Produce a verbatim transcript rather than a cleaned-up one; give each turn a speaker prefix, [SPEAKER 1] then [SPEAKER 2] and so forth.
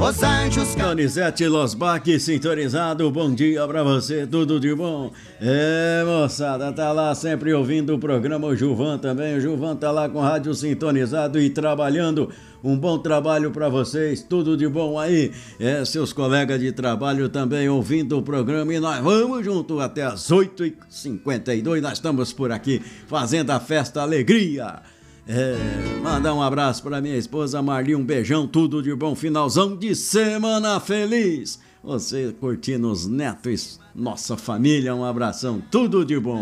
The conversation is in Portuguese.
[SPEAKER 1] Os anjos...
[SPEAKER 2] Donizete Losbach, sintonizado, bom dia pra você, tudo de bom? É, moçada, tá lá sempre ouvindo o programa, o Gilvan também, o Gilvan tá lá com o rádio sintonizado e trabalhando. Um bom trabalho pra vocês, tudo de bom aí. É, seus colegas de trabalho também ouvindo o programa e nós vamos junto até as oito e cinquenta e dois, nós estamos por aqui fazendo a festa alegria. É, mandar um abraço pra minha esposa Marli, um beijão, tudo de bom, finalzão de semana feliz. Você curtindo os netos, nossa família, um abração, tudo de bom.